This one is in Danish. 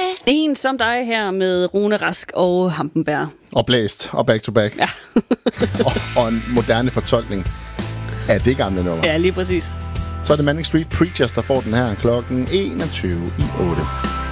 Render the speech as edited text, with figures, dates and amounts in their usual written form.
En som dig her med Rune Rask og Hampenberg. Og blæst, og back to back. Ja. og en moderne fortolkning af det gamle nummer. Ja, lige præcis. Så er det Manic Street Preachers, der får den her klokken 21:08.